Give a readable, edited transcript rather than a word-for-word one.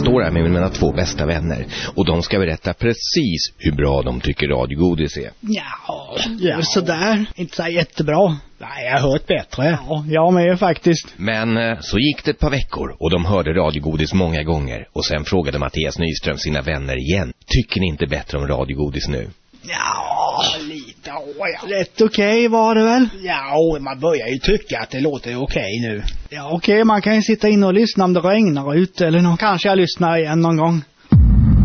står här med mina 2 bästa vänner och de ska berätta precis hur bra de tycker radiogodis är. Ja, sådär. Inte så jättebra. Nej, jag har hört bättre. Ja, jag med faktiskt. Men så gick det ett par veckor och de hörde radiogodis många gånger. Och sen frågade Mattias Nyström sina vänner igen. Tycker ni inte bättre om radiogodis nu? Ja, lite. Rätt okej var det väl? Ja, man börjar ju tycka att det låter okej nu. Ja, okej, man kan ju sitta in och lyssna om det regnar ute eller någon. Kanske jag lyssnar igen någon gång.